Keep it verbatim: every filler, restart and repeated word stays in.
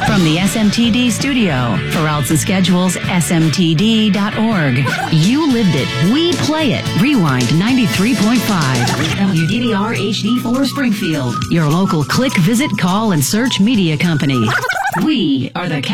From the S M T D studio, for routes and schedules, S M T D dot org. You lived it. We play it. Rewind ninety-three point five. W D B R H D four Springfield. Your local click, visit, call, and search media company. We are the